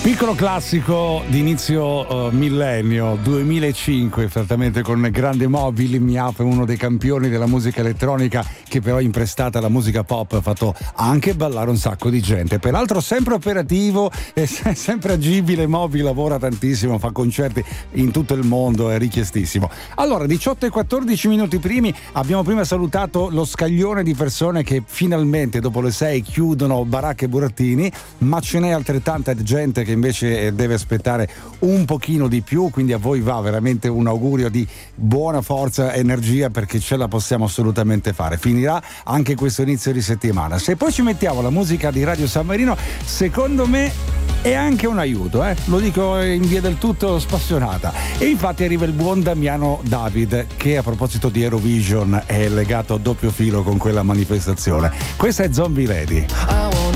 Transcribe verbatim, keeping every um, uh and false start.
Piccolo classico di inizio uh, millennio duemilacinque, esattamente, con Grande Mobili. Mi apre uno dei campioni della musica elettronica, che però imprestata alla musica pop ha fatto anche ballare un sacco di gente. Peraltro sempre operativo e se- sempre agibile. Moby lavora tantissimo, fa concerti in tutto il mondo, è richiestissimo. Allora, diciotto e quattordici minuti primi, abbiamo prima salutato lo scaglione di persone che finalmente dopo le sei chiudono baracche e burattini, ma ce n'è altrettanta gente che invece deve aspettare un pochino di più, quindi a voi va veramente un augurio di buona forza, energia, perché ce la possiamo assolutamente fare. Finirà anche questo inizio di settimana. Se poi ci mettiamo la musica di Radio San Marino, secondo me è anche un aiuto, eh? Lo dico in via del tutto spassionata. E infatti arriva il buon Damiano David, che a proposito di Eurovision è legato a doppio filo con quella manifestazione. Questa è Zombie Lady.